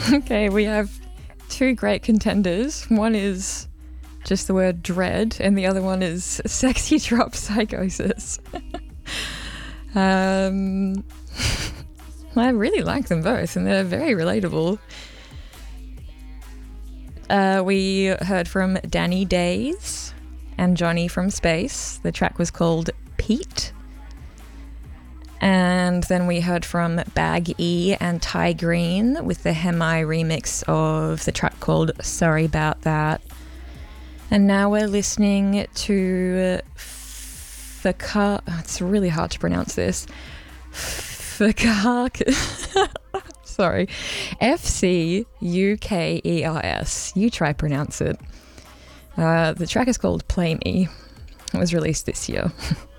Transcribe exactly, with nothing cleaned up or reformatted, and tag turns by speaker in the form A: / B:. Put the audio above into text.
A: Okay, we have two great contenders. One is just the word dread, and the other one is sexy drop psychosis. um, I really like them both, and they're very relatable. Uh, we heard from Danny Days and Johnny from Space. The track was called Pete. And then we heard from Bag E and Ty Green with the Hemi remix of the track called Sorry About That. And now we're listening to Fakar. Oh, it's really hard to pronounce this. Fakar. Sorry. F C U K E R S. You try pronounce it. Uh, the track is called Play Me. It was released this year.